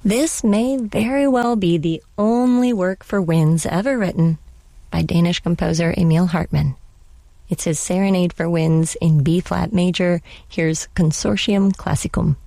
This may very well be the only work for winds ever written by Danish composer Emil Hartmann. It's his Serenade for Winds in B-flat major. Here's Consortium Classicum.